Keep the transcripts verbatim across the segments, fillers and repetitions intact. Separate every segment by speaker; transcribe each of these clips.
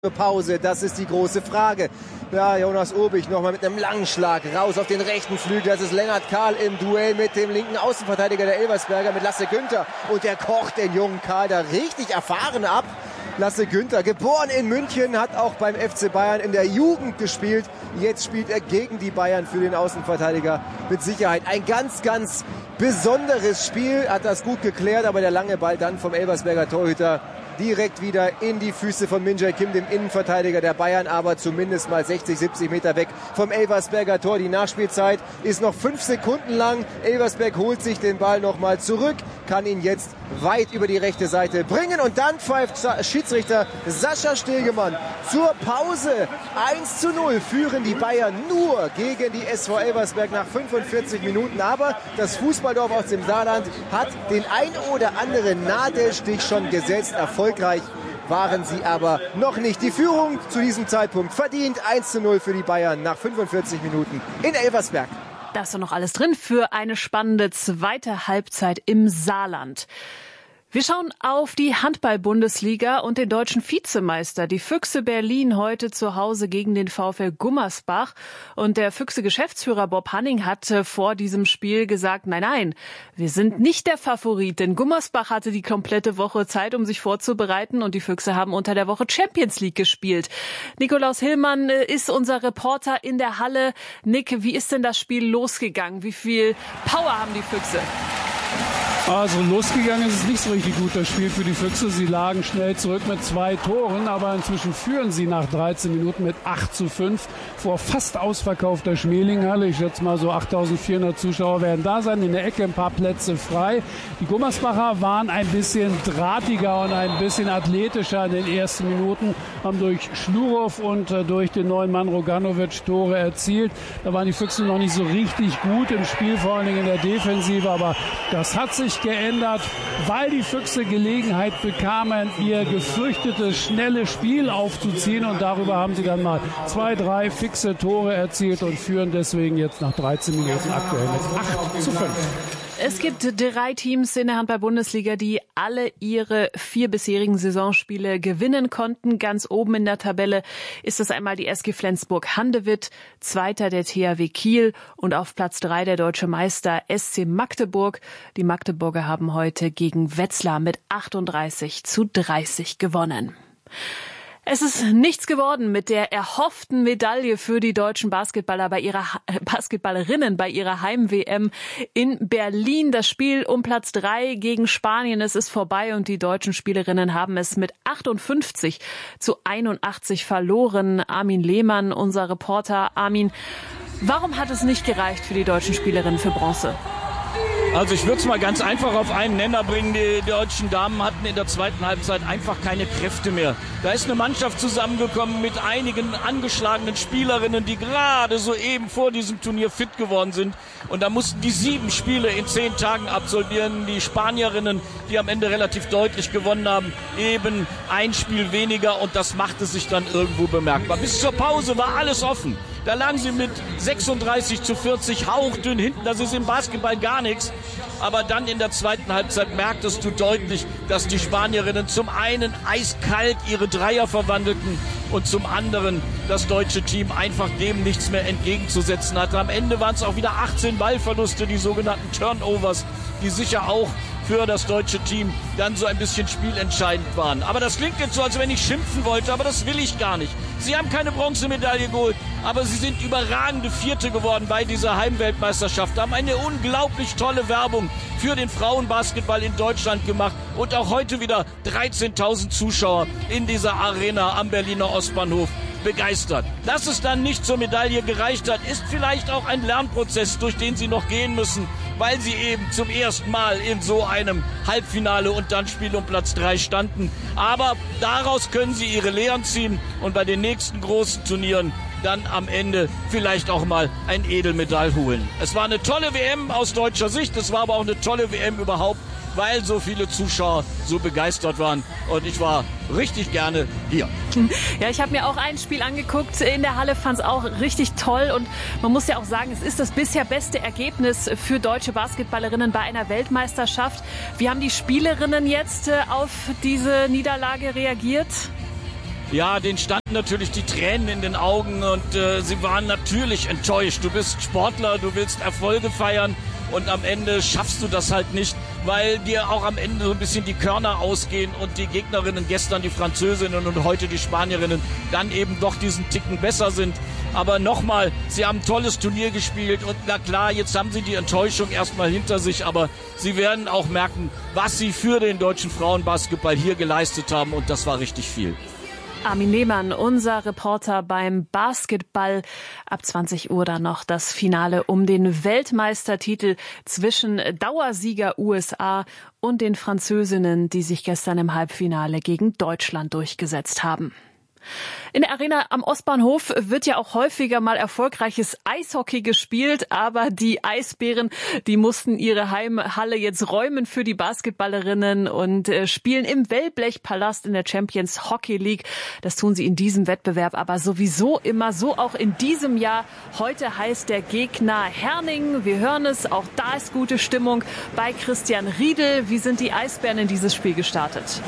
Speaker 1: Pause, das ist die große Frage. Ja, Jonas Obich nochmal mit einem langen Schlag raus auf den rechten Flügel. Das ist Lennart Kahl im Duell mit dem linken Außenverteidiger der Elversberger, mit Lasse Günther. Und der kocht den jungen Kahl da richtig erfahren ab. Lasse Günther, geboren in München, hat auch beim F C Bayern in der Jugend gespielt. Jetzt spielt er gegen die Bayern für den Außenverteidiger. Mit Sicherheit ein ganz, ganz besonderes Spiel. Hat das gut geklärt, aber der lange Ball dann vom Elversberger Torhüter direkt wieder in die Füße von Min Jae Kim, dem Innenverteidiger der Bayern, aber zumindest mal sechzig, siebzig Meter weg vom Elversberger Tor. Die Nachspielzeit ist noch fünf Sekunden lang. Elversberg holt sich den Ball nochmal zurück, kann ihn jetzt weit über die rechte Seite bringen und dann pfeift Schiedsrichter Sascha Stegemann zur Pause. eins zu null führen die Bayern nur gegen die S V Elversberg nach fünfundvierzig Minuten, aber das Fußballdorf aus dem Saarland hat den ein oder anderen Nadelstich schon gesetzt. Erfolgreich waren sie aber noch nicht. Die Führung zu diesem Zeitpunkt verdient eins zu null für die Bayern nach fünfundvierzig Minuten in Elversberg.
Speaker 2: Da ist doch noch alles drin für eine spannende zweite Halbzeit im Saarland. Wir schauen auf die Handball-Bundesliga und den deutschen Vizemeister. Die Füchse Berlin heute zu Hause gegen den VfL Gummersbach. Und der Füchse-Geschäftsführer Bob Hanning hat vor diesem Spiel gesagt, nein, nein, wir sind nicht der Favorit. Denn Gummersbach hatte die komplette Woche Zeit, um sich vorzubereiten. Und die Füchse haben unter der Woche Champions League gespielt. Nikolaus Hillmann ist unser Reporter in der Halle. Nick, wie ist denn das Spiel losgegangen? Wie viel Power haben die Füchse?
Speaker 3: Also losgegangen ist es nicht so richtig gut, das Spiel für die Füchse. Sie lagen schnell zurück mit zwei Toren, aber inzwischen führen sie nach dreizehn Minuten mit acht zu fünf vor fast ausverkaufter Schmelinghalle. Ich schätze mal so achttausendvierhundert Zuschauer werden da sein. In der Ecke ein paar Plätze frei. Die Gummersbacher waren ein bisschen drahtiger und ein bisschen athletischer in den ersten Minuten, haben durch Schlurow und äh, durch den neuen Mann Roganovic Tore erzielt. Da waren die Füchse noch nicht so richtig gut im Spiel, vor allen Dingen in der Defensive, aber das hat sich geändert, weil die Füchse Gelegenheit bekamen, ihr gefürchtetes schnelle Spiel aufzuziehen, und darüber haben sie dann mal zwei, drei fixe Tore erzielt und führen deswegen jetzt nach dreizehn Minuten aktuell mit acht zu fünf.
Speaker 2: Es gibt drei Teams in der Handball-Bundesliga, die alle ihre vier bisherigen Saisonspiele gewinnen konnten. Ganz oben in der Tabelle ist es einmal die S G Flensburg-Handewitt, zweiter der T H W Kiel und auf Platz drei der deutsche Meister S C Magdeburg. Die Magdeburger haben heute gegen Wetzlar mit achtunddreißig zu dreißig gewonnen. Es ist nichts geworden mit der erhofften Medaille für die deutschen Basketballer bei ihrer Basketballerinnen bei ihrer Heim-W M in Berlin. Das Spiel um Platz drei gegen Spanien, es ist vorbei und die deutschen Spielerinnen haben es mit achtundfünfzig zu einundachtzig verloren. Armin Lehmann, unser Reporter. Armin, warum hat es nicht gereicht für die deutschen Spielerinnen für Bronze?
Speaker 4: Also ich würde es mal ganz einfach auf einen Nenner bringen. Die deutschen Damen hatten in der zweiten Halbzeit einfach keine Kräfte mehr. Da ist eine Mannschaft zusammengekommen mit einigen angeschlagenen Spielerinnen, die gerade soeben vor diesem Turnier fit geworden sind. Und da mussten die sieben Spiele in zehn Tagen absolvieren. Die Spanierinnen, die am Ende relativ deutlich gewonnen haben, eben ein Spiel weniger, und das machte sich dann irgendwo bemerkbar. Bis zur Pause war alles offen. Da lagen sie mit sechsunddreißig zu vierzig hauchdünn hinten. Das ist im Basketball gar nichts. Aber dann in der zweiten Halbzeit merktest du deutlich, dass die Spanierinnen zum einen eiskalt ihre Dreier verwandelten und zum anderen das deutsche Team einfach dem nichts mehr entgegenzusetzen hatte. Am Ende waren es auch wieder achtzehn Ballverluste, die sogenannten Turnovers, die sicher auch für das deutsche Team dann so ein bisschen spielentscheidend waren. Aber das klingt jetzt so, als wenn ich schimpfen wollte, aber das will ich gar nicht. Sie haben keine Bronzemedaille geholt, aber sie sind überragende Vierte geworden bei dieser Heimweltmeisterschaft, haben eine unglaublich tolle Werbung für den Frauenbasketball in Deutschland gemacht und auch heute wieder dreizehntausend Zuschauer in dieser Arena am Berliner Ostbahnhof begeistert. Dass es dann nicht zur Medaille gereicht hat, ist vielleicht auch ein Lernprozess, durch den sie noch gehen müssen, weil sie eben zum ersten Mal in so einem Halbfinale und dann Spiel um Platz drei standen. Aber daraus können sie ihre Lehren ziehen und bei den nächsten großen Turnieren dann am Ende vielleicht auch mal ein Edelmetall holen. Es war eine tolle W M aus deutscher Sicht, es war aber auch eine tolle W M überhaupt, weil so viele Zuschauer so begeistert waren. Und ich war richtig gerne hier.
Speaker 2: Ja, ich habe mir auch ein Spiel angeguckt in der Halle, fand es auch richtig toll. Und man muss ja auch sagen, es ist das bisher beste Ergebnis für deutsche Basketballerinnen bei einer Weltmeisterschaft. Wie haben die Spielerinnen jetzt auf diese Niederlage reagiert?
Speaker 4: Ja, denen standen natürlich die Tränen in den Augen und äh, sie waren natürlich enttäuscht. Du bist Sportler, du willst Erfolge feiern und am Ende schaffst du das halt nicht, weil dir auch am Ende so ein bisschen die Körner ausgehen und die Gegnerinnen, gestern die Französinnen und heute die Spanierinnen, dann eben doch diesen Ticken besser sind. Aber nochmal, sie haben ein tolles Turnier gespielt und na klar, jetzt haben sie die Enttäuschung erstmal hinter sich, aber sie werden auch merken, was sie für den deutschen Frauenbasketball hier geleistet haben und das war richtig viel.
Speaker 2: Armin Lehmann, unser Reporter beim Basketball. Ab zwanzig Uhr dann noch das Finale um den Weltmeistertitel zwischen Dauersieger U S A und den Französinnen, die sich gestern im Halbfinale gegen Deutschland durchgesetzt haben. In der Arena am Ostbahnhof wird ja auch häufiger mal erfolgreiches Eishockey gespielt, aber die Eisbären, die mussten ihre Heimhalle jetzt räumen für die Basketballerinnen und äh, spielen im Wellblechpalast in der Champions Hockey League. Das tun sie in diesem Wettbewerb aber sowieso immer, so auch in diesem Jahr. Heute heißt der Gegner Herning. Wir hören es, auch da ist gute Stimmung bei Christian Riedel. Wie sind die Eisbären in dieses Spiel gestartet?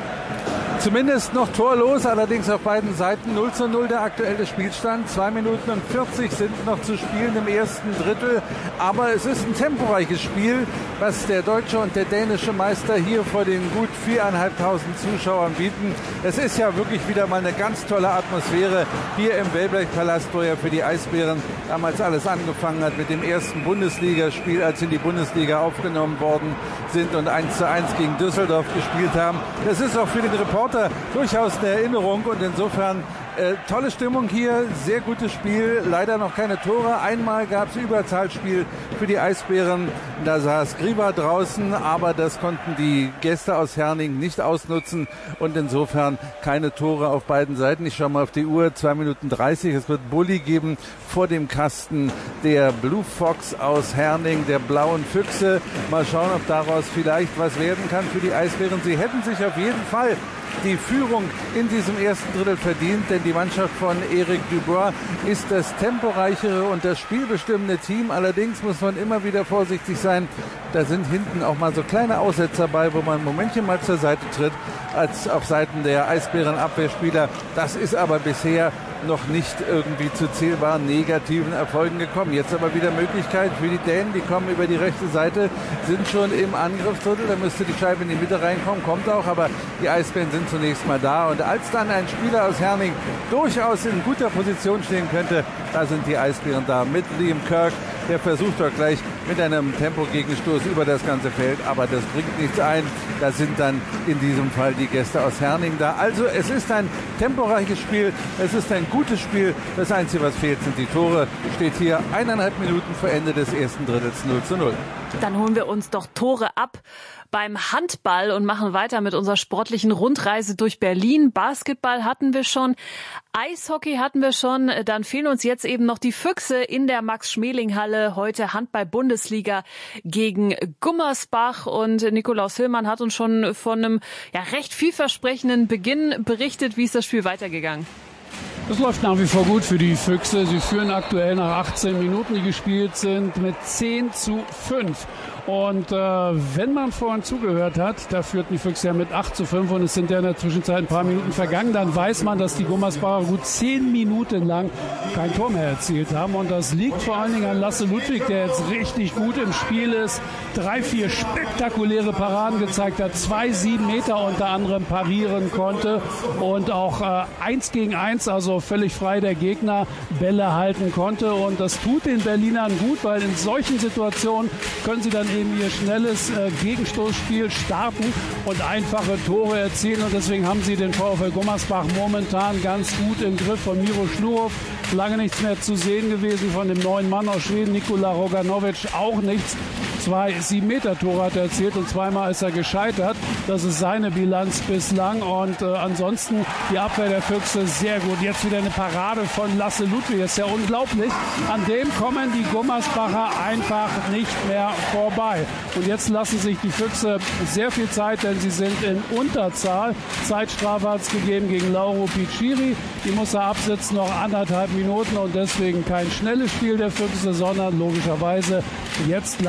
Speaker 5: Zumindest noch torlos, allerdings auf beiden Seiten null zu null der aktuelle Spielstand. zwei Minuten und vierzig sind noch zu spielen im ersten Drittel. Aber es ist ein temporeiches Spiel, was der deutsche und der dänische Meister hier vor den gut viertausendfünfhundert Zuschauern bieten. Es ist ja wirklich wieder mal eine ganz tolle Atmosphäre hier im Wellblechpalast, wo ja für die Eisbären damals alles angefangen hat mit dem ersten Bundesligaspiel, als sie in die Bundesliga aufgenommen worden sind und eins zu eins gegen Düsseldorf gespielt haben. Das ist auch für den Reporter durchaus eine Erinnerung und insofern äh, tolle Stimmung hier, sehr gutes Spiel, leider noch keine Tore. Einmal gab es Überzahlspiel für die Eisbären, da saß Griva draußen, aber das konnten die Gäste aus Herning nicht ausnutzen und insofern keine Tore auf beiden Seiten. Ich schaue mal auf die Uhr, zwei Minuten dreißig, es wird Bulli geben vor dem Kasten der Blue Fox aus Herning, der blauen Füchse. Mal schauen, ob daraus vielleicht was werden kann für die Eisbären. Sie hätten sich auf jeden Fall die Führung in diesem ersten Drittel verdient, denn die Mannschaft von Eric Dubois ist das temporeichere und das spielbestimmende Team. Allerdings muss man immer wieder vorsichtig sein. Da sind hinten auch mal so kleine Aussetzer bei, wo man ein Momentchen mal zur Seite tritt, als auf Seiten der Eisbären-Abwehrspieler. Das ist aber bisher noch nicht irgendwie zu zählbaren negativen Erfolgen gekommen. Jetzt aber wieder Möglichkeit für die Dänen, die kommen über die rechte Seite, sind schon im Angriffsdrittel, da müsste die Scheibe in die Mitte reinkommen, kommt auch, aber die Eisbären sind zunächst mal da und als dann ein Spieler aus Herning durchaus in guter Position stehen könnte, da sind die Eisbären da mit Liam Kirk, der versucht doch gleich mit einem Tempo-Gegenstoß über das ganze Feld, aber das bringt nichts ein. Da sind dann in diesem Fall die Gäste aus Herning da. Also es ist ein temporeiches Spiel, es ist ein gutes Spiel. Das Einzige, was fehlt, sind die Tore. Steht hier eineinhalb Minuten vor Ende des ersten Drittels null zu null.
Speaker 2: Dann holen wir uns doch Tore ab beim Handball und machen weiter mit unserer sportlichen Rundreise durch Berlin. Basketball hatten wir schon, Eishockey hatten wir schon, dann fehlen uns jetzt eben noch die Füchse in der Max-Schmeling-Halle. Heute Handball-Bundesliga gegen Gummersbach und Nikolaus Hillmann hat uns schon von einem ja, recht vielversprechenden Beginn berichtet. Wie ist das Spiel weitergegangen?
Speaker 3: Es läuft nach wie vor gut für die Füchse. Sie führen aktuell nach achtzehn Minuten, die gespielt sind, mit zehn zu fünf. Und äh, wenn man vorhin zugehört hat, da führten die Füchse ja mit acht zu fünf und es sind ja in der Zwischenzeit ein paar Minuten vergangen, dann weiß man, dass die Gummersbacher gut zehn Minuten lang kein Tor mehr erzielt haben. Und das liegt vor allen Dingen an Lasse Ludwig, der jetzt richtig gut im Spiel ist, drei, vier spektakuläre Paraden gezeigt hat, zwei, sieben Meter unter anderem parieren konnte und auch äh, eins gegen eins, also völlig frei der Gegner, Bälle halten konnte. Und das tut den Berlinern gut, weil in solchen Situationen können sie dann eben ihr schnelles äh, Gegenstoßspiel starten und einfache Tore erzielen. Und deswegen haben sie den VfL Gummersbach momentan ganz gut im Griff. Von Miro Schlurov lange nichts mehr zu sehen gewesen. Von dem neuen Mann aus Schweden, Nikola Roganovic, auch nichts. Zwei sieben-Meter-Tore hat er erzielt und zweimal ist er gescheitert. Das ist seine Bilanz bislang. Und äh, ansonsten die Abwehr der Füchse sehr gut. Jetzt wieder eine Parade von Lasse Ludwig. Das ist ja unglaublich. An dem kommen die Gummersbacher einfach nicht mehr vorbei. Und jetzt lassen sich die Füchse sehr viel Zeit, denn sie sind in Unterzahl. Zeitstrafe hat es gegeben gegen Lauro Picciri. Die muss er absitzen, noch anderthalb Minuten. Und deswegen kein schnelles Spiel der Füchse, sondern logischerweise jetzt lassen sie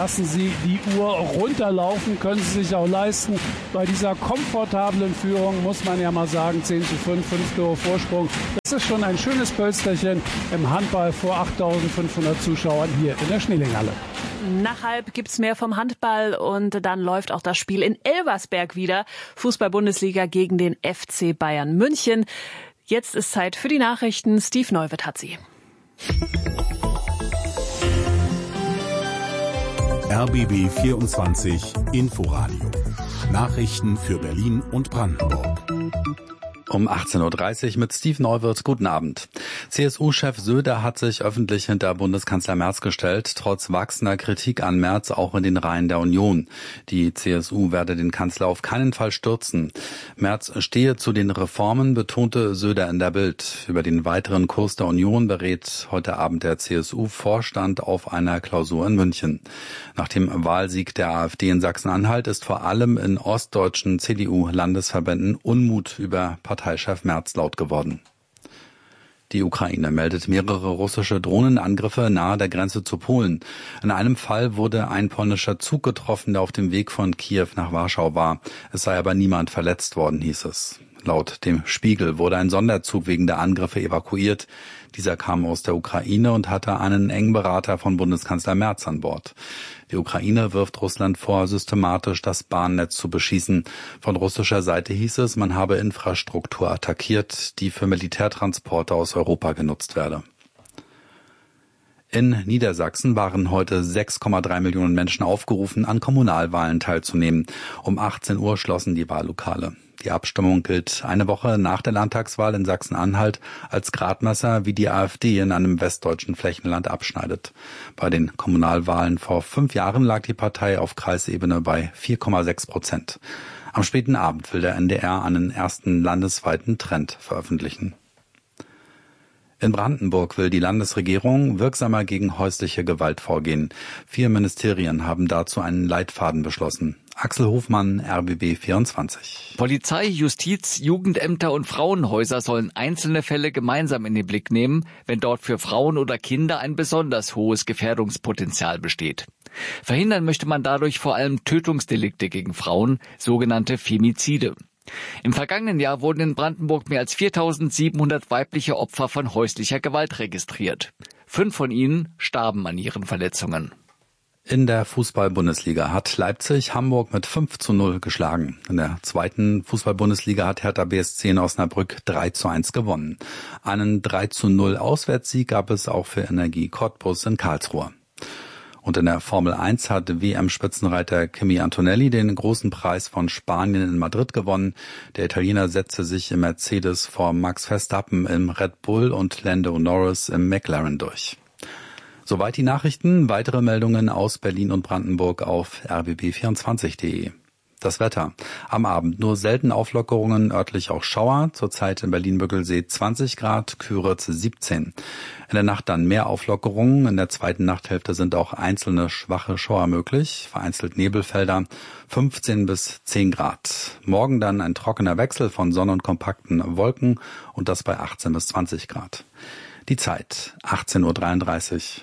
Speaker 3: sie die Uhr runterlaufen, können sie sich auch leisten. Bei dieser komfortablen Führung muss man ja mal sagen, zehn zu fünf, fünf Tore Vorsprung. Das ist schon ein schönes Pölsterchen im Handball vor achttausendfünfhundert Zuschauern hier in der Schneelinghalle.
Speaker 2: Nach halb gibt's mehr vom Handball und dann läuft auch das Spiel in Elversberg wieder. Fußball-Bundesliga gegen den F C Bayern München. Jetzt ist Zeit für die Nachrichten. Steve Neuwirth hat sie.
Speaker 6: R B B vierundzwanzig Inforadio. Nachrichten für Berlin und Brandenburg.
Speaker 7: Um achtzehn Uhr dreißig mit Steve Neuwirth. Guten Abend. C S U-Chef Söder hat sich öffentlich hinter Bundeskanzler Merz gestellt, trotz wachsender Kritik an Merz auch in den Reihen der Union. Die C S U werde den Kanzler auf keinen Fall stürzen. Merz stehe zu den Reformen, betonte Söder in der Bild. Über den weiteren Kurs der Union berät heute Abend der C S U-Vorstand auf einer Klausur in München. Nach dem Wahlsieg der AfD in Sachsen-Anhalt ist vor allem in ostdeutschen C D U-Landesverbänden Unmut über Parteichef Merz laut geworden. Die Ukraine meldet mehrere russische Drohnenangriffe nahe der Grenze zu Polen. In einem Fall wurde ein polnischer Zug getroffen, der auf dem Weg von Kiew nach Warschau war. Es sei aber niemand verletzt worden, hieß es. Laut dem Spiegel wurde ein Sonderzug wegen der Angriffe evakuiert. Dieser kam aus der Ukraine und hatte einen engen Berater von Bundeskanzler Merz an Bord. Die Ukraine wirft Russland vor, systematisch das Bahnnetz zu beschießen. Von russischer Seite hieß es, man habe Infrastruktur attackiert, die für Militärtransporte aus Europa genutzt werde. In Niedersachsen waren heute sechs Komma drei Millionen Menschen aufgerufen, an Kommunalwahlen teilzunehmen. Um achtzehn Uhr schlossen die Wahllokale. Die Abstimmung gilt eine Woche nach der Landtagswahl in Sachsen-Anhalt als Gradmesser, wie die AfD in einem westdeutschen Flächenland abschneidet. Bei den Kommunalwahlen vor fünf Jahren lag die Partei auf Kreisebene bei vier Komma sechs Prozent. Am späten Abend will der N D R einen ersten landesweiten Trend veröffentlichen. In Brandenburg will die Landesregierung wirksamer gegen häusliche Gewalt vorgehen. Vier Ministerien haben dazu einen Leitfaden beschlossen. Axel Hofmann, R B B vierundzwanzig.
Speaker 8: Polizei, Justiz, Jugendämter und Frauenhäuser sollen einzelne Fälle gemeinsam in den Blick nehmen, wenn dort für Frauen oder Kinder ein besonders hohes Gefährdungspotenzial besteht. Verhindern möchte man dadurch vor allem Tötungsdelikte gegen Frauen, sogenannte Femizide. Im vergangenen Jahr wurden in Brandenburg mehr als viertausendsiebenhundert weibliche Opfer von häuslicher Gewalt registriert. Fünf von ihnen starben an ihren Verletzungen.
Speaker 7: In der Fußball-Bundesliga hat Leipzig Hamburg mit fünf zu null geschlagen. In der zweiten Fußball-Bundesliga hat Hertha B S C in Osnabrück drei zu eins gewonnen. Einen drei zu null Auswärtssieg gab es auch für Energie Cottbus in Karlsruhe. Und in der Formel eins hat W M-Spitzenreiter Kimi Antonelli den großen Preis von Spanien in Madrid gewonnen. Der Italiener setzte sich im Mercedes vor Max Verstappen im Red Bull und Lando Norris im McLaren durch. Soweit die Nachrichten. Weitere Meldungen aus Berlin und Brandenburg auf r b b vierundzwanzig punkt de. Das Wetter. Am Abend nur selten Auflockerungen, örtlich auch Schauer. Zurzeit in Berlin-Bückelsee zwanzig Grad, Küritz siebzehn. In der Nacht dann mehr Auflockerungen. In der zweiten Nachthälfte sind auch einzelne schwache Schauer möglich. Vereinzelt Nebelfelder, fünfzehn bis zehn Grad. Morgen dann ein trockener Wechsel von Sonne und kompakten Wolken und das bei achtzehn bis zwanzig Grad. Die Zeit achtzehn Uhr dreiunddreißig.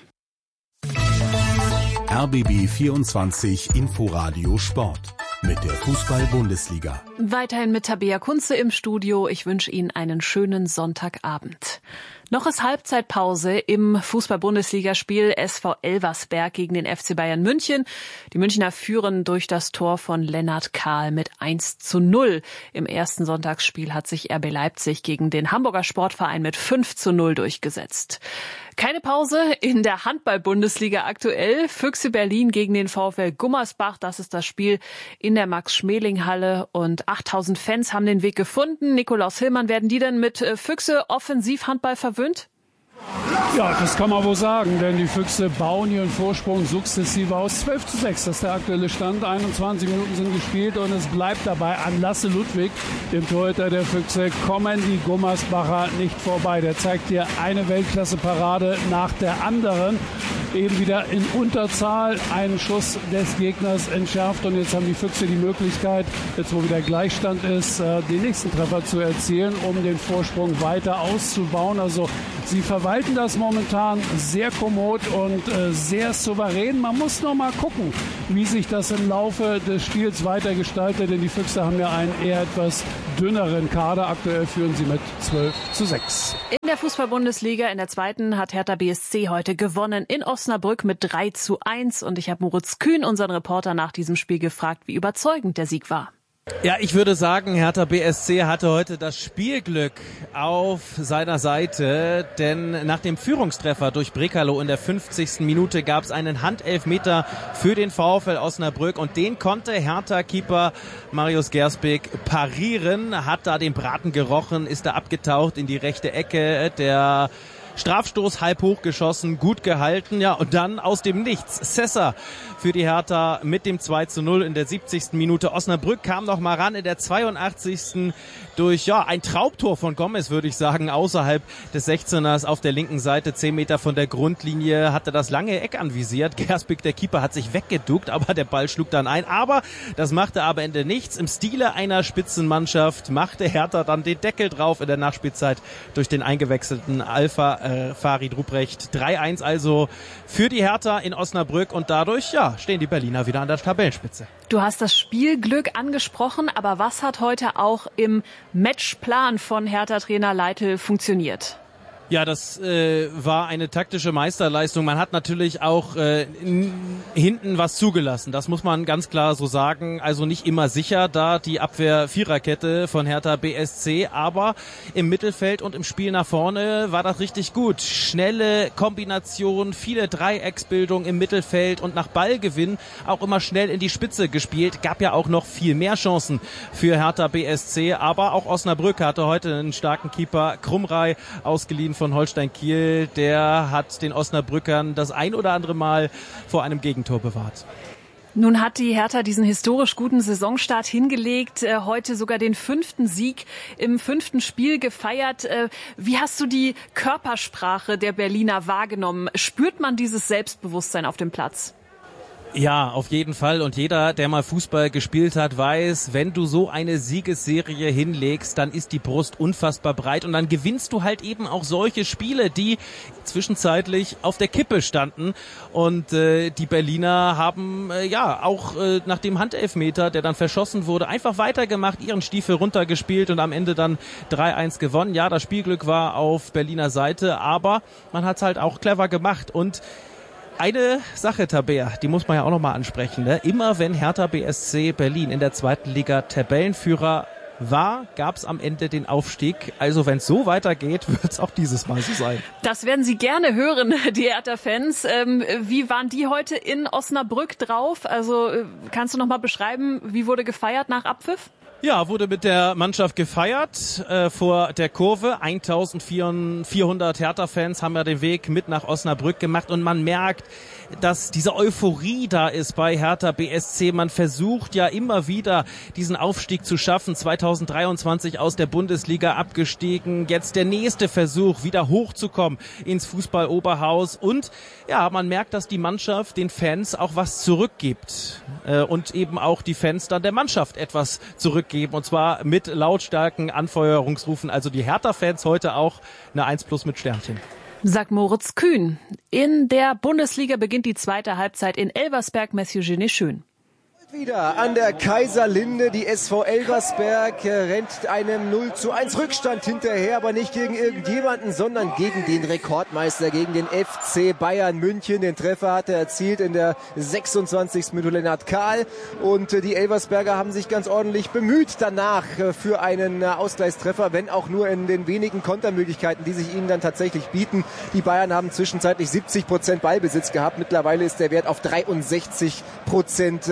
Speaker 6: R B B vierundzwanzig Inforadio Sport. Mit der Fußball-Bundesliga.
Speaker 2: Weiterhin mit Tabea Kunze im Studio. Ich wünsche Ihnen einen schönen Sonntagabend. Noch ist Halbzeitpause im Fußball-Bundesligaspiel S V Elversberg gegen den F C Bayern München. Die Münchner führen durch das Tor von Lennart Kahl mit eins zu null. Im ersten Sonntagsspiel hat sich R B Leipzig gegen den Hamburger Sportverein mit fünf zu null durchgesetzt. Keine Pause in der Handball-Bundesliga aktuell. Füchse Berlin gegen den VfL Gummersbach. Das ist das Spiel in der Max-Schmeling-Halle und achttausend Fans haben den Weg gefunden. Nikolaus Hillmann, werden die denn mit Füchse Offensiv-Handball verwöhnt?
Speaker 3: Ja, das kann man wohl sagen, denn die Füchse bauen ihren Vorsprung sukzessive aus. zwölf zu sechs, das ist der aktuelle Stand. einundzwanzig Minuten sind gespielt und es bleibt dabei. An Lasse Ludwig, dem Torhüter der Füchse, kommen die Gummersbacher nicht vorbei. Der zeigt hier eine Weltklasse-Parade nach der anderen. eben wieder in Unterzahl einen Schuss des Gegners entschärft. Und jetzt haben die Füchse die Möglichkeit, jetzt wo wieder Gleichstand ist, den nächsten Treffer zu erzielen, um den Vorsprung weiter auszubauen. Also sie verwalten das momentan sehr kommod und sehr souverän. Man muss noch mal gucken, wie sich das im Laufe des Spiels weiter gestaltet, denn die Füchse haben ja einen eher etwas dünneren Kader. Aktuell führen sie mit zwölf zu sechs.
Speaker 2: In der Fußball-Bundesliga in der zweiten hat Hertha B S C heute gewonnen in Osnabrück mit drei zu eins. Und ich habe Moritz Kühn, unseren Reporter, nach diesem Spiel gefragt, wie überzeugend der Sieg war.
Speaker 9: Ja, ich würde sagen, Hertha B S C hatte heute das Spielglück auf seiner Seite, denn nach dem Führungstreffer durch Brekalo in der fünfzigsten Minute gab es einen Handelfmeter für den VfL Osnabrück und den konnte Hertha-Keeper Marius Gersbeck parieren, hat da den Braten gerochen, ist da abgetaucht in die rechte Ecke, der Strafstoß halb hoch geschossen, gut gehalten, ja, und dann aus dem Nichts Sessa für die Hertha mit dem zwei zu null in der siebzigsten Minute. Osnabrück kam noch mal ran in der zweiundachtzigsten durch ja ein Traumtor von Gomez, würde ich sagen, außerhalb des sechzehners auf der linken Seite, zehn Meter von der Grundlinie, hatte das lange Eck anvisiert. Gersbeck, der Keeper, hat sich weggeduckt, aber der Ball schlug dann ein. Aber das machte aber Ende nichts. Im Stile einer Spitzenmannschaft machte Hertha dann den Deckel drauf in der Nachspielzeit durch den eingewechselten Alpha äh, Farid Ruprecht. drei eins also für die Hertha in Osnabrück und dadurch, ja, stehen die Berliner wieder an der Tabellenspitze.
Speaker 2: Du hast das Spielglück angesprochen, aber was hat heute auch im Matchplan von Hertha-Trainer Leitl funktioniert?
Speaker 9: Ja, das äh, war eine taktische Meisterleistung. Man hat natürlich auch äh, n- hinten was zugelassen. Das muss man ganz klar so sagen. Also nicht immer sicher, da die Abwehr-Viererkette von Hertha B S C. Aber im Mittelfeld und im Spiel nach vorne war das richtig gut. Schnelle Kombination, viele Dreiecksbildung im Mittelfeld und nach Ballgewinn auch immer schnell in die Spitze gespielt. Gab ja auch noch viel mehr Chancen für Hertha B S C. Aber auch Osnabrück hatte heute einen starken Keeper, Krumrei, ausgeliehen von Holstein Kiel, der hat den Osnabrückern das ein oder andere Mal vor einem Gegentor bewahrt.
Speaker 2: Nun hat die Hertha diesen historisch guten Saisonstart hingelegt, äh, heute sogar den fünften Sieg im fünften Spiel gefeiert. Äh, wie hast du die Körpersprache der Berliner wahrgenommen? Spürt man dieses Selbstbewusstsein auf dem Platz?
Speaker 9: Ja, auf jeden Fall. Und jeder, der mal Fußball gespielt hat, weiß, wenn du so eine Siegesserie hinlegst, dann ist die Brust unfassbar breit und dann gewinnst du halt eben auch solche Spiele, die zwischenzeitlich auf der Kippe standen. Und äh, die Berliner haben äh, ja auch äh, nach dem Handelfmeter, der dann verschossen wurde, einfach weitergemacht, ihren Stiefel runtergespielt und am Ende dann drei eins gewonnen. Ja, das Spielglück war auf Berliner Seite, aber man hat es halt auch clever gemacht. Und eine Sache, Tabea, die muss man ja auch nochmal ansprechen. Ne? Immer wenn Hertha B S C Berlin in der zweiten Liga Tabellenführer war, gab es am Ende den Aufstieg. Also wenn es so weitergeht, wird es auch dieses Mal so sein.
Speaker 2: Das werden Sie gerne hören, die Hertha-Fans. Ähm, wie waren die heute in Osnabrück drauf? Also kannst du nochmal beschreiben, wie wurde gefeiert nach Abpfiff?
Speaker 9: Ja, wurde mit der Mannschaft gefeiert äh, vor der Kurve. eintausendvierhundert Hertha-Fans haben ja den Weg mit nach Osnabrück gemacht und man merkt, dass diese Euphorie da ist bei Hertha B S C. Man versucht ja immer wieder diesen Aufstieg zu schaffen. zweitausenddreiundzwanzig aus der Bundesliga abgestiegen. Jetzt der nächste Versuch, wieder hochzukommen ins Fußball-Oberhaus. Und ja, man merkt, dass die Mannschaft den Fans auch was zurückgibt. Äh, und eben auch die Fans dann der Mannschaft etwas zurückgeben. Und zwar mit lautstarken Anfeuerungsrufen. Also die Hertha-Fans heute auch eine eins plus mit Sternchen.
Speaker 2: Sagt Moritz Kühn. In der Bundesliga beginnt die zweite Halbzeit in Elversberg. Mathieu Genet schön.
Speaker 1: Wieder an der Kaiserlinde, die S V Elversberg rennt einem null zu eins Rückstand hinterher, aber nicht gegen irgendjemanden, sondern gegen den Rekordmeister, gegen den F C Bayern München. Den Treffer hat er erzielt in der sechsundzwanzigsten Minute Lennart Kahl und die Elversberger haben sich ganz ordentlich bemüht danach für einen Ausgleichstreffer, wenn auch nur in den wenigen Kontermöglichkeiten, die sich ihnen dann tatsächlich bieten. Die Bayern haben zwischenzeitlich siebzig Prozent Ballbesitz gehabt, mittlerweile ist der Wert auf dreiundsechzig Prozent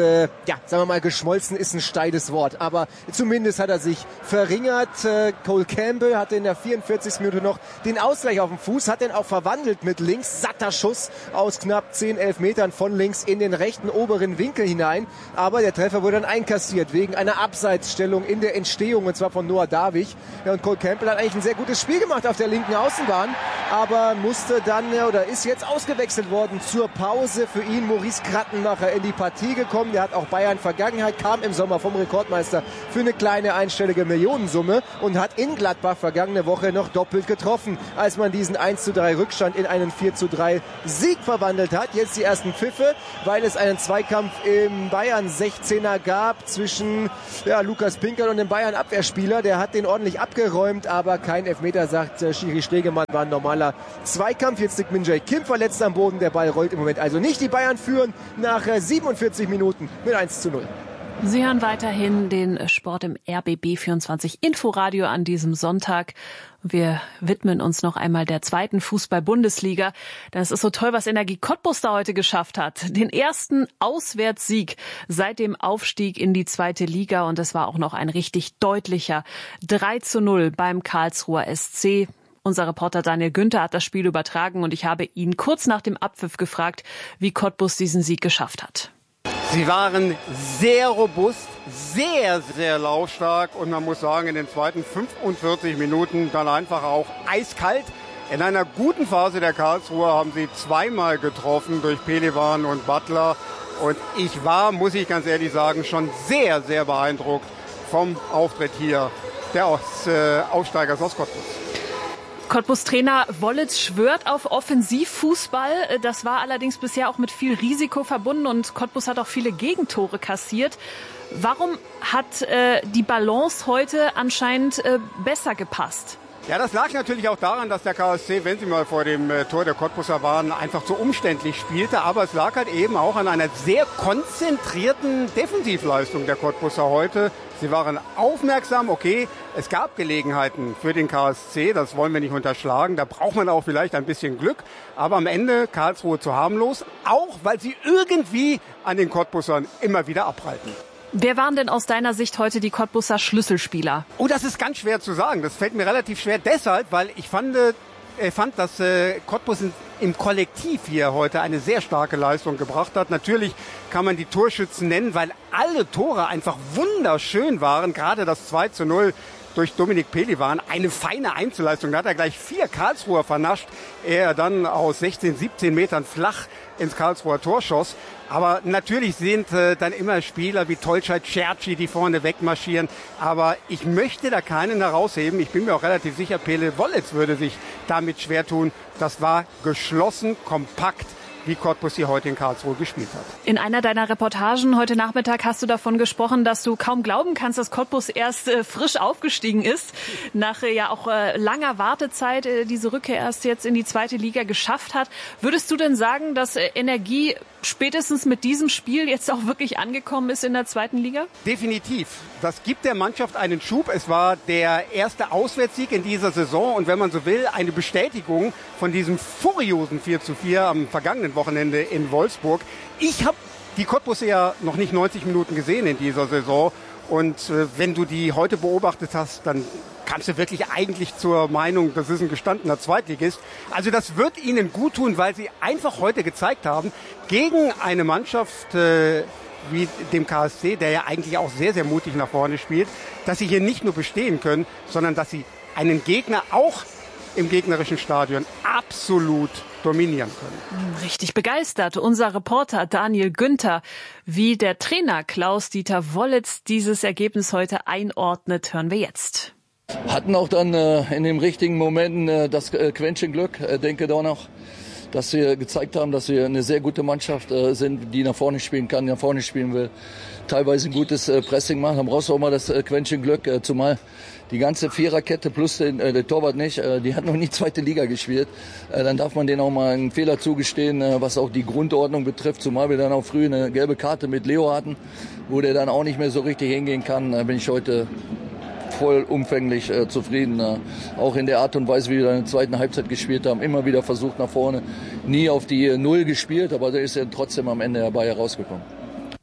Speaker 1: ja, sagen wir mal, geschmolzen ist ein steiles Wort, aber zumindest hat er sich verringert. Cole Campbell hatte in der vierundvierzigsten Minute noch den Ausgleich auf dem Fuß, hat den auch verwandelt mit links, satter Schuss aus knapp zehn, elf Metern von links in den rechten oberen Winkel hinein, aber der Treffer wurde dann einkassiert wegen einer Abseitsstellung in der Entstehung, und zwar von Noah Davich. Ja, und Cole Campbell hat eigentlich ein sehr gutes Spiel gemacht auf der linken Außenbahn, aber musste dann, oder ist jetzt ausgewechselt worden zur Pause. Für ihn Maurice Krattenmacher in die Partie gekommen, der hat auch Bayern Vergangenheit, kam im Sommer vom Rekordmeister für eine kleine einstellige Millionensumme und hat in Gladbach vergangene Woche noch doppelt getroffen, als man diesen eins zu drei Rückstand in einen vier zu drei Sieg verwandelt hat. Jetzt die ersten Pfiffe, weil es einen Zweikampf im Bayern sechzehner gab zwischen ja, Lukas Pinkel und dem Bayern Abwehrspieler. Der hat den ordentlich abgeräumt, aber kein Elfmeter, sagt äh, Schiri Stegemann, war ein normaler Zweikampf. Jetzt liegt Min-Jae Kim verletzt am Boden. Der Ball rollt im Moment also nicht. Die Bayern führen nach äh, siebenundvierzig Minuten mit eins zu null.
Speaker 2: Sie hören weiterhin den Sport im R B B vierundzwanzig Inforadio an diesem Sonntag. Wir widmen uns noch einmal der zweiten Fußball-Bundesliga. Denn es ist so toll, was Energie Cottbus da heute geschafft hat. Den ersten Auswärtssieg seit dem Aufstieg in die zweite Liga. Und es war auch noch ein richtig deutlicher drei zu null beim Karlsruher S C. Unser Reporter Daniel Günther hat das Spiel übertragen und ich habe ihn kurz nach dem Abpfiff gefragt, wie Cottbus diesen Sieg geschafft hat.
Speaker 10: Sie waren sehr robust, sehr, sehr laufstark und man muss sagen, in den zweiten fünfundvierzig Minuten dann einfach auch eiskalt. In einer guten Phase der Karlsruher haben sie zweimal getroffen durch Pelivan und Butler und ich war, muss ich ganz ehrlich sagen, schon sehr, sehr beeindruckt vom Auftritt hier der Aus, äh, Aufsteigers aus Cottbus.
Speaker 2: Cottbus-Trainer Wollitz schwört auf Offensivfußball. Das war allerdings bisher auch mit viel Risiko verbunden und Cottbus hat auch viele Gegentore kassiert. Warum hat äh, die Balance heute anscheinend äh, besser gepasst?
Speaker 10: Ja, das lag natürlich auch daran, dass der K S C, wenn sie mal vor dem äh, Tor der Cottbuser waren, einfach zu umständlich spielte. Aber es lag halt eben auch an einer sehr konzentrierten Defensivleistung der Cottbuser heute. Sie waren aufmerksam, okay, es gab Gelegenheiten für den K S C, das wollen wir nicht unterschlagen. Da braucht man auch vielleicht ein bisschen Glück. Aber am Ende Karlsruhe zu harmlos, auch weil sie irgendwie an den Cottbusern immer wieder abprallten.
Speaker 2: Wer waren denn aus deiner Sicht heute die Cottbuser Schlüsselspieler?
Speaker 10: Oh, das ist ganz schwer zu sagen. Das fällt mir relativ schwer deshalb, weil ich fand, äh, fand dass äh, Cottbus in, im Kollektiv hier heute eine sehr starke Leistung gebracht hat. Natürlich kann man die Torschützen nennen, weil alle Tore einfach wunderschön waren. Gerade das zwei zu null durch Dominik Pelivan, eine feine Einzelleistung. Da hat er gleich vier Karlsruher vernascht. Er dann aus sechzehn, siebzehn Metern flach ins Karlsruher Tor schoss. Aber natürlich sind äh, dann immer Spieler wie Tolcay Cerci, die vorne wegmarschieren. Aber ich möchte da keinen herausheben. Ich bin mir auch relativ sicher, Pele Wollitz würde sich damit schwer tun. Das war geschlossen, kompakt, wie Cottbus hier heute in Karlsruhe gespielt hat.
Speaker 2: In einer deiner Reportagen heute Nachmittag hast du davon gesprochen, dass du kaum glauben kannst, dass Cottbus erst äh, frisch aufgestiegen ist. Nach äh, ja auch äh, langer Wartezeit äh, diese Rückkehr erst jetzt in die zweite Liga geschafft hat. Würdest du denn sagen, dass äh, Energie spätestens mit diesem Spiel jetzt auch wirklich angekommen ist in der zweiten Liga?
Speaker 10: Definitiv. Das gibt der Mannschaft einen Schub. Es war der erste Auswärtssieg in dieser Saison und wenn man so will, eine Bestätigung von diesem furiosen vier zu vier am vergangenen Wochenende in Wolfsburg. Ich habe die Cottbuser ja noch nicht neunzig Minuten gesehen in dieser Saison und äh, wenn du die heute beobachtet hast, dann kannst du wirklich eigentlich zur Meinung, das ist ein gestandener Zweitligist. Also das wird ihnen gut tun, weil sie einfach heute gezeigt haben, gegen eine Mannschaft äh, wie dem K S C, der ja eigentlich auch sehr, sehr mutig nach vorne spielt, dass sie hier nicht nur bestehen können, sondern dass sie einen Gegner auch im gegnerischen Stadion absolut dominieren können.
Speaker 2: Richtig begeistert. Unser Reporter Daniel Günther, wie der Trainer Klaus-Dieter Wollitz dieses Ergebnis heute einordnet, hören wir jetzt.
Speaker 11: Hatten auch dann äh, in den richtigen Momenten äh, das äh, Quäntchen Glück. Äh, denke doch noch, dass wir gezeigt haben, dass wir eine sehr gute Mannschaft äh, sind, die nach vorne spielen kann, die nach vorne spielen will. Teilweise ein gutes äh, Pressing machen. Dann brauchst du auch mal das äh, Quäntchen Glück, äh, zumal die ganze Viererkette plus den, äh, der Torwart nicht, äh, die hat noch nie zweite Liga gespielt. Äh, dann darf man denen auch mal einen Fehler zugestehen, äh, was auch die Grundordnung betrifft. Zumal wir dann auch früh eine gelbe Karte mit Leo hatten, wo der dann auch nicht mehr so richtig hingehen kann. Da bin ich heute vollumfänglich äh, zufrieden. Äh, auch in der Art und Weise, wie wir in der zweiten Halbzeit gespielt haben. Immer wieder versucht nach vorne. Nie auf die Null gespielt, aber da ist er trotzdem am Ende dabei herausgekommen.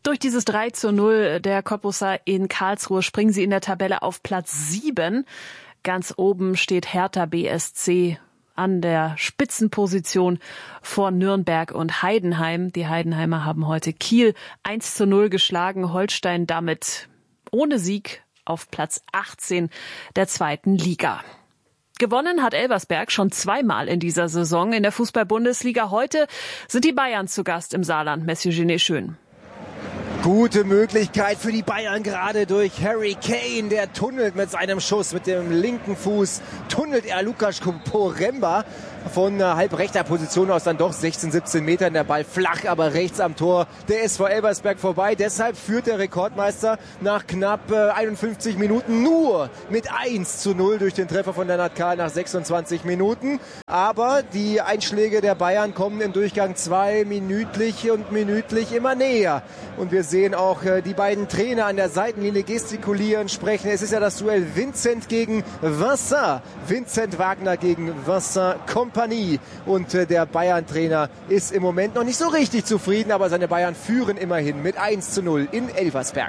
Speaker 2: Durch dieses drei zu null der Cottbusser in Karlsruhe springen sie in der Tabelle auf Platz sieben. Ganz oben steht Hertha B S C an der Spitzenposition vor Nürnberg und Heidenheim. Die Heidenheimer haben heute Kiel eins zu null geschlagen. Holstein damit ohne Sieg auf Platz achtzehn der zweiten Liga. Gewonnen hat Elversberg schon zweimal in dieser Saison in der Fußball-Bundesliga. Heute sind die Bayern zu Gast im Saarland. Monsieur Genet Schön.
Speaker 1: Gute Möglichkeit für die Bayern, gerade durch Harry Kane. Der tunnelt mit seinem Schuss mit dem linken Fuß. Tunnelt er Lukas Poremba von äh, halb rechter Position aus dann doch sechzehn, siebzehn Metern. Der Ball flach, aber rechts am Tor der S V Elversberg vorbei. Deshalb führt der Rekordmeister nach knapp äh, einundfünfzig Minuten nur mit eins zu null durch den Treffer von Lennart Kahl nach sechsundzwanzig Minuten. Aber die Einschläge der Bayern kommen im Durchgang zwei minütlich und minütlich immer näher. Und wir sehen auch äh, die beiden Trainer an der Seitenlinie gestikulieren, sprechen. Es ist ja das Duell Vincent gegen Vincent. Vincent Wagner gegen Vincent Kompanie. Und äh, der Bayern-Trainer ist im Moment noch nicht so richtig zufrieden, aber seine Bayern führen immerhin mit eins zu null in Elversberg.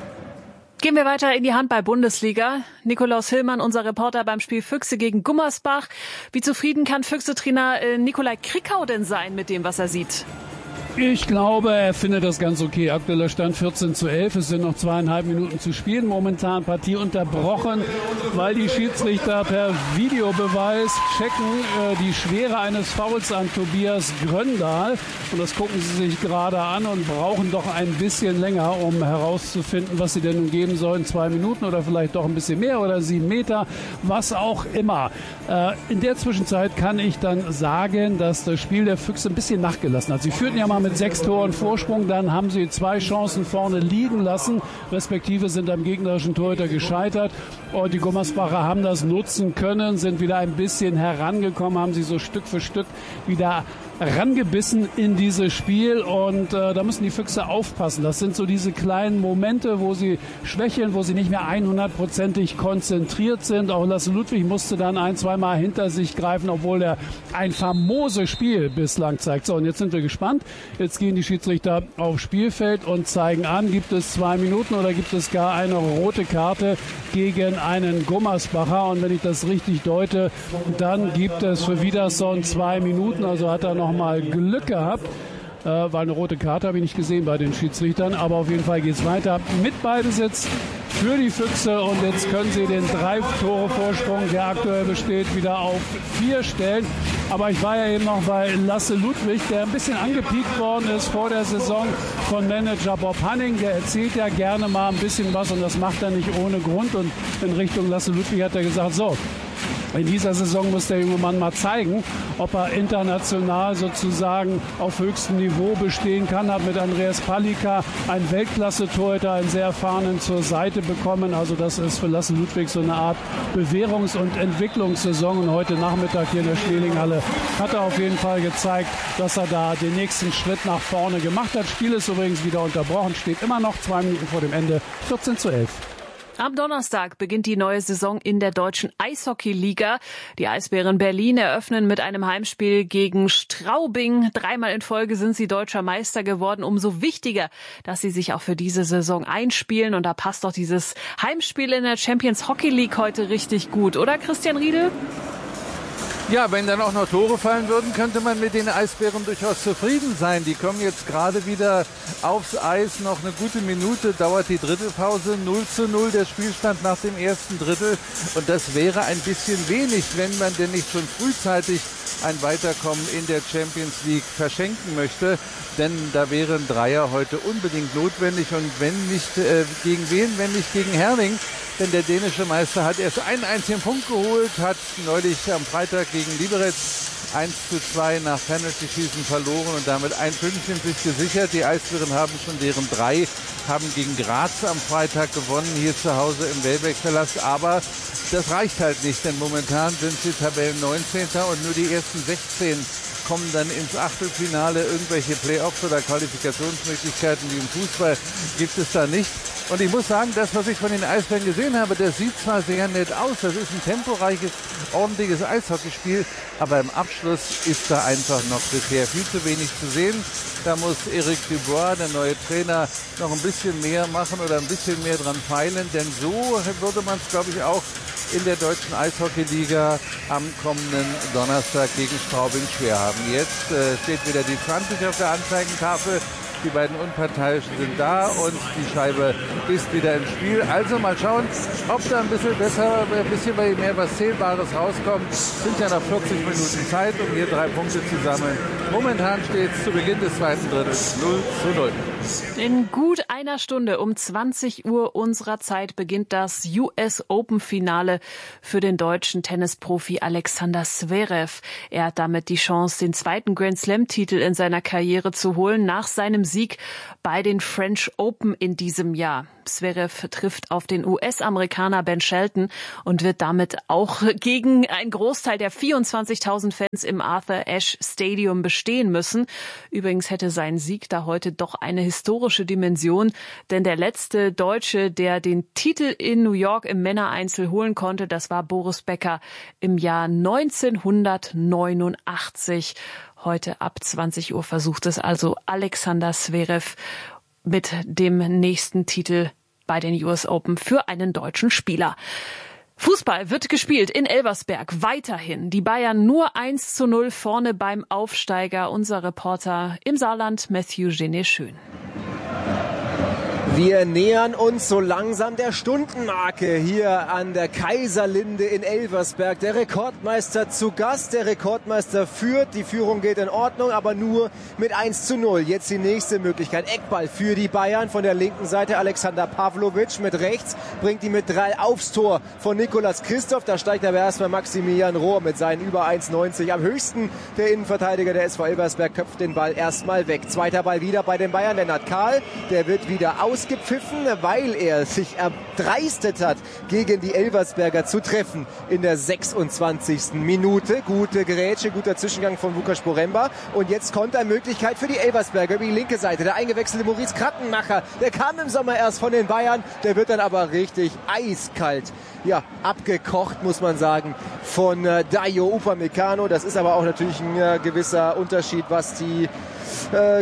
Speaker 2: Gehen wir weiter in die Handball-Bundesliga. Nikolaus Hillmann, unser Reporter beim Spiel Füchse gegen Gummersbach. Wie zufrieden kann Füchse-Trainer äh, Nikolai Krickau denn sein mit dem, was er sieht?
Speaker 3: Ich glaube, er findet das ganz okay. Aktueller Stand vierzehn zu elf. Es sind noch zweieinhalb Minuten zu spielen. Momentan Partie unterbrochen, weil die Schiedsrichter per Videobeweis checken äh, die Schwere eines Fouls an Tobias Gröndal. Und das gucken sie sich gerade an und brauchen doch ein bisschen länger, um herauszufinden, was sie denn nun geben sollen. Zwei Minuten oder vielleicht doch ein bisschen mehr oder sieben Meter, was auch immer. Äh, in der Zwischenzeit kann ich dann sagen, dass das Spiel der Füchse ein bisschen nachgelassen hat. Sie führten ja mal mit mit sechs Toren Vorsprung, dann haben sie zwei Chancen vorne liegen lassen, respektive sind am gegnerischen Torhüter gescheitert und die Gummersbacher haben das nutzen können, sind wieder ein bisschen herangekommen, haben sie so Stück für Stück wieder rangebissen in dieses Spiel und äh, da müssen die Füchse aufpassen. Das sind so diese kleinen Momente, wo sie schwächeln, wo sie nicht mehr hundertprozentig konzentriert sind. Auch Lasse Ludwig musste dann ein, zweimal hinter sich greifen, obwohl er ein famoses Spiel bislang zeigt. So, und jetzt sind wir gespannt. Jetzt gehen die Schiedsrichter aufs Spielfeld und zeigen an, gibt es zwei Minuten oder gibt es gar eine rote Karte gegen einen Gummersbacher. Und wenn ich das richtig deute, dann gibt es für Wiederson zwei Minuten. Also hat er noch mal Glück gehabt, äh, weil eine rote Karte habe ich nicht gesehen bei den Schiedsrichtern, aber auf jeden Fall geht es weiter mit Beidesitz für die Füchse und jetzt können sie den drei Tore Vorsprung, der aktuell besteht, wieder auf vier stellen. Aber ich war ja eben noch bei Lasse Ludwig, der ein bisschen angepiekt worden ist vor der Saison von Manager Bob Hanning. Der erzählt ja gerne mal ein bisschen was und das macht er nicht ohne Grund. Und in Richtung Lasse Ludwig hat er gesagt, so, in dieser Saison muss der junge Mann mal zeigen, ob er international sozusagen auf höchstem Niveau bestehen kann. Hat mit Andreas Palika einen Weltklasse-Torhüter, einen sehr erfahrenen zur Seite bekommen. Also das ist für Lasse Ludwig so eine Art Bewährungs- und Entwicklungssaison. Und heute Nachmittag hier in der Schmelinghalle hat er auf jeden Fall gezeigt, dass er da den nächsten Schritt nach vorne gemacht hat. Spiel ist übrigens wieder unterbrochen, steht immer noch zwei Minuten vor dem Ende, vierzehn zu elf.
Speaker 2: Am Donnerstag beginnt die neue Saison in der deutschen Eishockey-Liga. Die Eisbären Berlin eröffnen mit einem Heimspiel gegen Straubing. Dreimal in Folge sind sie deutscher Meister geworden. Umso wichtiger, dass sie sich auch für diese Saison einspielen. Und da passt doch dieses Heimspiel in der Champions Hockey League heute richtig gut, oder Christian Riedel?
Speaker 5: Ja, wenn dann auch noch Tore fallen würden, könnte man mit den Eisbären durchaus zufrieden sein. Die kommen jetzt gerade wieder aufs Eis. Noch eine gute Minute dauert die Drittelpause. null zu null der Spielstand nach dem ersten Drittel. Und das wäre ein bisschen wenig, wenn man denn nicht schon frühzeitig ein Weiterkommen in der Champions League verschenken möchte. Denn da wären Dreier heute unbedingt notwendig. Und wenn nicht äh, gegen wen, wenn nicht gegen Herning. Denn der dänische Meister hat erst einen einzigen Punkt geholt, hat neulich am Freitag gegen Liberec eins zu zwei nach Penalty-Schießen verloren und damit ein Pünktchen sich gesichert. Die Eisbären haben schon deren drei, haben gegen Graz am Freitag gewonnen, hier zu Hause im Wellbeck-Palast. Aber das reicht halt nicht, denn momentan sind sie Tabellen neunzehnter und nur die ersten sechzehn kommen dann ins Achtelfinale. Irgendwelche Playoffs oder Qualifikationsmöglichkeiten wie im Fußball gibt es da nicht. Und ich muss sagen, das, was ich von den Eisbären gesehen habe, das sieht zwar sehr nett aus, das ist ein temporeiches, ordentliches Eishockeyspiel, aber im Abschluss ist da einfach noch bisher viel zu wenig zu sehen. Da muss Eric Dubois, der neue Trainer, noch ein bisschen mehr machen oder ein bisschen mehr dran feilen, denn so würde man es, glaube ich, auch in der deutschen Eishockeyliga am kommenden Donnerstag gegen Straubing schwer haben. Jetzt äh, steht wieder die zwanzig auf der Anzeigentafel. Die beiden Unparteiischen sind da und die Scheibe ist wieder im Spiel. Also mal schauen, ob da ein bisschen besser, ein bisschen mehr was Zählbares rauskommt. Es sind ja noch vierzig Minuten Zeit, um hier drei Punkte zu sammeln. Momentan steht es zu Beginn des zweiten Drittels null zu null.
Speaker 2: In gut einer Stunde um zwanzig Uhr unserer Zeit beginnt das U S Open Finale für den deutschen Tennisprofi Alexander Zverev. Er hat damit die Chance, den zweiten Grand Slam Titel in seiner Karriere zu holen, nach seinem Sieg bei den French Open in diesem Jahr. Zverev trifft auf den U S-Amerikaner Ben Shelton und wird damit auch gegen einen Großteil der vierundzwanzigtausend Fans im Arthur Ashe Stadium bestehen müssen. Übrigens hätte sein Sieg da heute doch eine historische Dimension, denn der letzte Deutsche, der den Titel in New York im Männereinzel holen konnte, das war Boris Becker im Jahr neunzehnhundertneunundachtzig. Heute ab zwanzig Uhr versucht es also Alexander Zverev mit dem nächsten Titel bei den U S Open für einen deutschen Spieler. Fußball wird gespielt in Elversberg weiterhin. Die Bayern nur eins zu null vorne beim Aufsteiger. Unser Reporter im Saarland, Matthew Genet-Schön.
Speaker 1: Wir nähern uns so langsam der Stundenmarke hier an der Kaiserlinde in Elversberg. Der Rekordmeister zu Gast, der Rekordmeister führt. Die Führung geht in Ordnung, aber nur mit eins zu null. Jetzt die nächste Möglichkeit. Eckball für die Bayern von der linken Seite. Alexander Pavlovic mit rechts, bringt die mit drei aufs Tor von Nikolas Christoph. Da steigt aber erstmal Maximilian Rohr mit seinen über eins neunzig. Am höchsten der Innenverteidiger der S V Elversberg köpft den Ball erstmal weg. Zweiter Ball wieder bei den Bayern. Lennart Kahl, der wird wieder aus gepfiffen, weil er sich erdreistet hat, gegen die Elversberger zu treffen in der sechsundzwanzigsten Minute. Gute Grätsche, guter Zwischengang von Lukas Poremba. Und jetzt Kontermöglichkeit für die Elversberger über die linke Seite. Der eingewechselte Maurice Krattenmacher, der kam im Sommer erst von den Bayern, der wird dann aber richtig eiskalt, ja, abgekocht, muss man sagen, von äh, Dayo Upamecano. Das ist aber auch natürlich ein äh, gewisser Unterschied, was die Äh,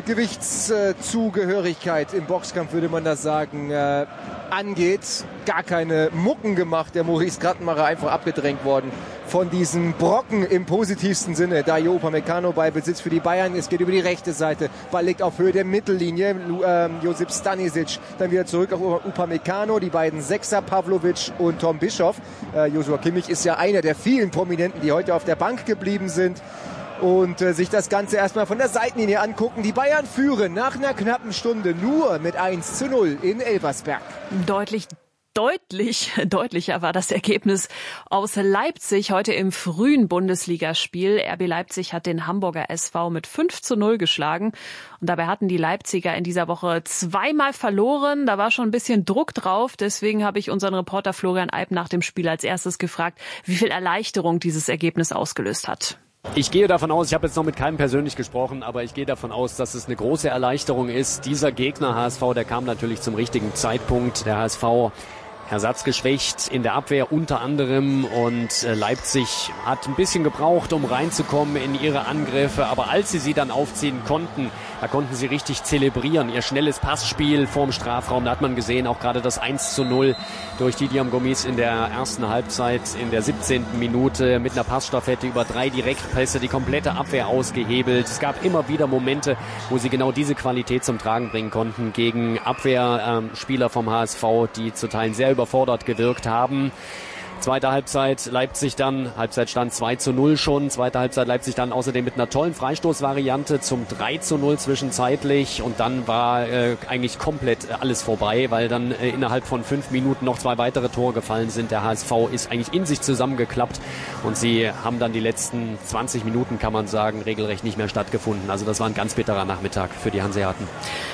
Speaker 1: Gewichtszugehörigkeit im Boxkampf, würde man das sagen, äh, angeht. Gar keine Mucken gemacht, der Maurice Krattenmacher, einfach abgedrängt worden von diesem Brocken im positivsten Sinne. Dayo Upamecano bei Besitz für die Bayern. Es geht über die rechte Seite. Ball liegt auf Höhe der Mittellinie. Äh, Josip Stanisic dann wieder zurück auf Upamecano. Die beiden Sechser, Pavlovic und Tom Bischoff. Äh, Joshua Kimmich ist ja einer der vielen Prominenten, die heute auf der Bank geblieben sind. Und äh, sich das Ganze erstmal von der Seitenlinie angucken. Die Bayern führen nach einer knappen Stunde nur mit eins zu null in Elversberg.
Speaker 2: Deutlich Deutlich, deutlicher war das Ergebnis aus Leipzig heute im frühen Bundesligaspiel. R B Leipzig hat den Hamburger S V mit fünf zu null geschlagen. Und dabei hatten die Leipziger in dieser Woche zweimal verloren. Da war schon ein bisschen Druck drauf. Deswegen habe ich unseren Reporter Florian Alp nach dem Spiel als erstes gefragt, wie viel Erleichterung dieses Ergebnis ausgelöst hat.
Speaker 12: Ich gehe davon aus, ich habe jetzt noch mit keinem persönlich gesprochen, aber ich gehe davon aus, dass es eine große Erleichterung ist. Dieser Gegner H S V, der kam natürlich zum richtigen Zeitpunkt. Der H S V ersatzgeschwächt in der Abwehr unter anderem und äh, Leipzig hat ein bisschen gebraucht, um reinzukommen in ihre Angriffe, aber als sie sie dann aufziehen konnten, da konnten sie richtig zelebrieren. Ihr schnelles Passspiel vorm Strafraum, da hat man gesehen, auch gerade das eins zu null durch Didier Gomis in der ersten Halbzeit in der siebzehnten Minute mit einer Passstaffette über drei Direktpässe, die komplette Abwehr ausgehebelt. Es gab immer wieder Momente, wo sie genau diese Qualität zum Tragen bringen konnten gegen Abwehrspieler ähm, vom H S V, die zu Teilen sehr überfordert gewirkt haben. Zweite Halbzeit Leipzig dann, Halbzeitstand zwei zu null schon, zweite Halbzeit Leipzig dann außerdem mit einer tollen Freistoßvariante zum drei zu null zwischenzeitlich und dann war äh, eigentlich komplett alles vorbei, weil dann äh, innerhalb von fünf Minuten noch zwei weitere Tore gefallen sind. Der H S V ist eigentlich in sich zusammengeklappt und sie haben dann die letzten zwanzig Minuten, kann man sagen, regelrecht nicht mehr stattgefunden. Also das war ein ganz bitterer Nachmittag für die Hanseaten.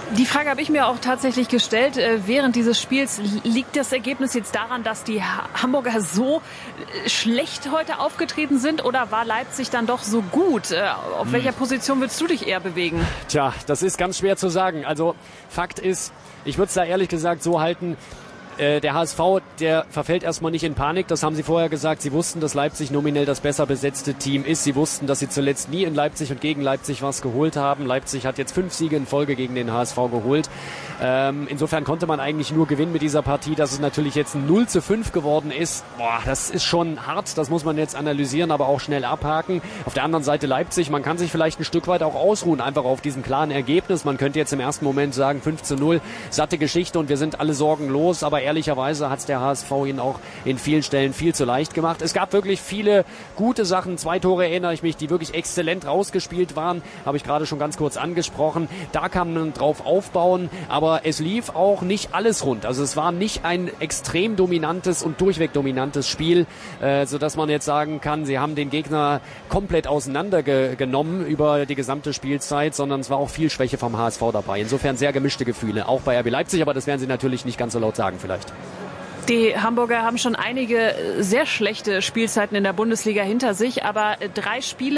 Speaker 2: Die Frage habe ich mir auch tatsächlich gestellt äh, während dieses Spiels. Liegt das Ergebnis jetzt daran, dass die Hamburger so äh, schlecht heute aufgetreten sind, oder war Leipzig dann doch so gut? Äh, auf hm. welcher Position willst du dich eher bewegen?
Speaker 12: Tja, das ist ganz schwer zu sagen. Also Fakt ist, ich würde es da ehrlich gesagt so halten, der H S V, der verfällt erstmal nicht in Panik. Das haben sie vorher gesagt. Sie wussten, dass Leipzig nominell das besser besetzte Team ist. Sie wussten, dass sie zuletzt nie in Leipzig und gegen Leipzig was geholt haben. Leipzig hat jetzt fünf Siege in Folge gegen den H S V geholt. Ähm, insofern konnte man eigentlich nur gewinnen mit dieser Partie. Dass es natürlich jetzt ein null zu fünf geworden ist, boah, das ist schon hart. Das muss man jetzt analysieren, aber auch schnell abhaken. Auf der anderen Seite Leipzig, man kann sich vielleicht ein Stück weit auch ausruhen, einfach auf diesem klaren Ergebnis. Man könnte jetzt im ersten Moment sagen, fünf zu null, satte Geschichte und wir sind alle sorgenlos, aber ehrlicherweise hat es der H S V ihnen auch in vielen Stellen viel zu leicht gemacht. Es gab wirklich viele gute Sachen. Zwei Tore erinnere ich mich, die wirklich exzellent rausgespielt waren. Habe ich gerade schon ganz kurz angesprochen. Da kann man drauf aufbauen, aber es lief auch nicht alles rund. Also es war nicht ein extrem dominantes und durchweg dominantes Spiel, äh, sodass man jetzt sagen kann, sie haben den Gegner komplett auseinandergenommen über die gesamte Spielzeit, sondern es war auch viel Schwäche vom H S V dabei. Insofern sehr gemischte Gefühle, auch bei R B Leipzig, aber das werden sie natürlich nicht ganz so laut sagen vielleicht.
Speaker 2: Die Hamburger haben schon einige sehr schlechte Spielzeiten in der Bundesliga hinter sich, aber drei Spiele